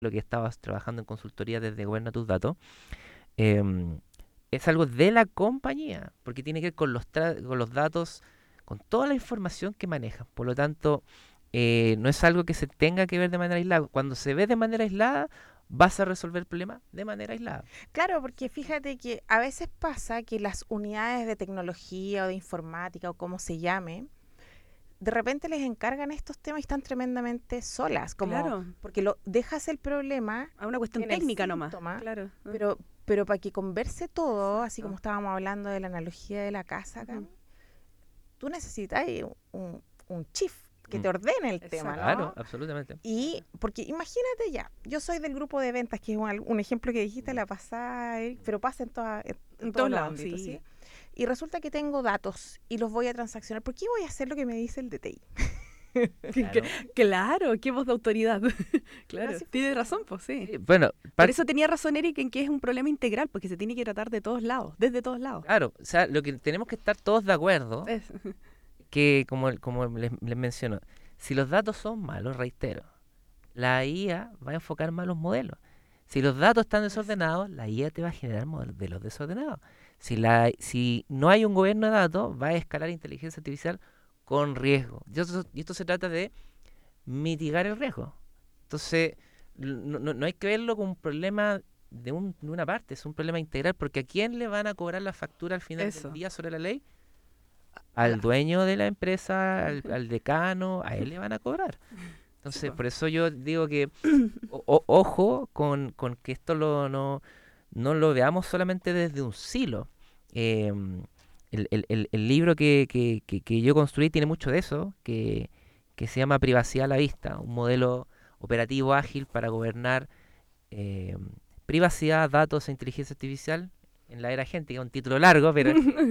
lo que estabas trabajando en consultoría desde Goberna tus datos, em, es algo de la compañía, porque tiene que ver con con los datos, con toda la información que manejan. Por lo tanto, no es algo que se tenga que ver de manera aislada. Cuando se ve de manera aislada, vas a resolver el problema de manera aislada. Claro, porque fíjate que a veces pasa que las unidades de tecnología o de informática o como se llame, de repente les encargan estos temas y están tremendamente solas, como Claro, porque lo dejas el problema a una cuestión en el técnica nomás. síntoma, Claro. pero para que converse todo, así como Exacto. estábamos hablando de la analogía de la casa, Ujú. Cami, tú necesitas un chief que Mm, te ordene el tema, Exacto. Claro, ¿no? absolutamente. Y porque imagínate ya, yo soy del grupo de ventas, que es un ejemplo que dijiste Mm. la pasada, Eric, pero pasa en En todos todos los lados, ámbitos, ¿sí? sí. Y resulta que tengo datos y los voy a transaccionar. ¿Por qué voy a hacer lo que me dice el DTI? Claro. Claro, qué voz de autoridad. Pero Claro, así tiene funciona. razón, pues sí. Sí, bueno, Por eso tenía razón Eric en que es un problema integral, porque se tiene que tratar de todos lados, desde todos lados. claro, o sea, lo que tenemos que estar todos de acuerdo, Es- que como les menciono, si los datos son malos, reitero, la IA va a enfocar malos modelos. Si los datos están desordenados, la IA te va a generar modelos desordenados. Si no hay un gobierno de datos, va a escalar inteligencia artificial con riesgo. Y esto se trata de mitigar el riesgo. Entonces, no hay que verlo como un problema de una parte, es un problema integral, porque ¿a quién le van a cobrar la factura al final del Eso. día sobre la ley? A Al la- dueño de la empresa, al decano, a él le van a cobrar. Sí, Entonces, po. por eso yo digo que ojo con que esto no lo veamos solamente desde un silo. Em, el libro que yo construí tiene mucho de eso, que se llama Privacidad a la Vista, un modelo operativo ágil para gobernar privacidad, datos e inteligencia artificial en la era agéntica. Un título largo, pero es que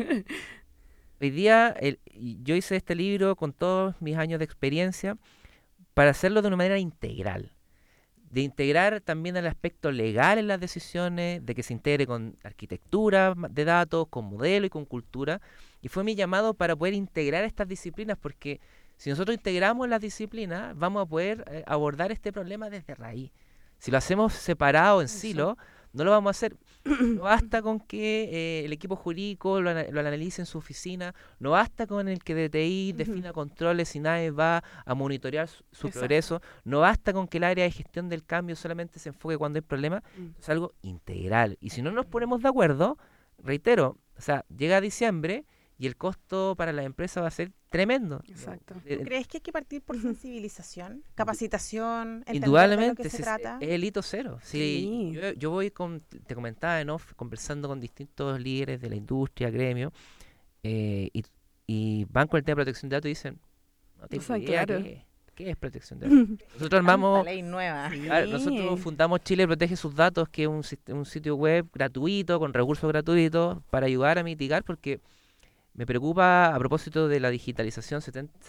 hoy día yo hice este libro con todos mis años de experiencia para hacerlo de una manera integral, de integrar también el aspecto legal en las decisiones, de que se integre con arquitectura de datos, con modelo y con cultura. Y fue mi llamado para poder integrar estas disciplinas, porque si nosotros integramos las disciplinas, vamos a poder abordar este problema desde raíz. Si lo hacemos separado, en Eso. silo, no lo vamos a hacer. No basta con que el equipo jurídico lo analice en su oficina, no basta con el que DTI Ujú. defina controles y nadie va a monitorear su Exacto. progreso, no basta con que el área de gestión del cambio solamente se enfoque cuando hay problemas, Mm. es algo integral. Y si no nos ponemos de acuerdo, reitero, o sea, llega diciembre y el costo para la empresa va a ser tremendo. Exacto. ¿Tú crees que hay que partir por sensibilización, capacitación, entender de lo que Indudablemente se ese es trata? el hito cero. Si Sí. yo voy te comentaba en off, conversando con distintos líderes de la industria, gremio, eh, y, y van con el tema de protección de datos y dicen, no O tengo sea, idea claro. qué es protección de datos. Nosotros Tanta armamos, ley nueva. claro, nosotros Sí. fundamos Chile Protege sus Datos, que es un sitio web gratuito, con recursos gratuitos, para ayudar a mitigar, porque me preocupa a propósito de la digitalización,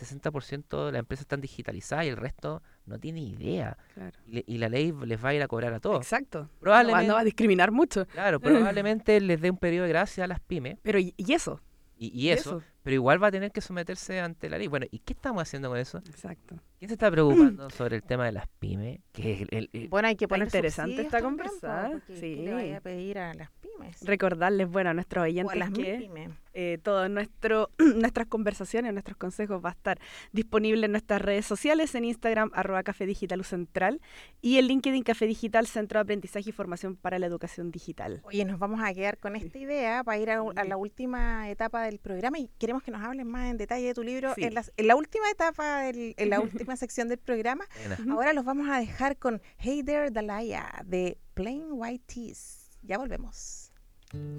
60% de las empresas están digitalizadas y el resto no tiene idea. Claro. Y la ley les va a ir a cobrar a todos. Exacto. No va a Probablemente, discriminar mucho. claro, probablemente les dé un periodo de gracia a las pymes Pero, ¿y eso? y ¿Y eso, eso? pero igual va a tener que someterse ante la ley. Bueno, ¿y qué estamos haciendo con eso? Exacto. ¿Quién se está preocupando sobre el tema de las pymes? Que es Bueno, hay que Está poner interesante subsidios esta también, po, conversa. porque Sí. ¿qué le vaya a pedir a las pymes? Recordarles, bueno, a nuestros O a oyentes las que MIPYMES. todo nuestras conversaciones, nuestros consejos va a estar disponible en nuestras redes sociales, en Instagram, @Café Digital Central, y en LinkedIn Café Digital, Centro de Aprendizaje y Formación para la Educación Digital. Oye, nos vamos a quedar con esta idea para ir a la última etapa del programa y queremos que nos hables más en detalle de tu libro Sí. en la última etapa, en la última sección del programa. buena. Ahora los vamos a dejar con Hey There Dalaya de Plain White Tees. Ya volvemos.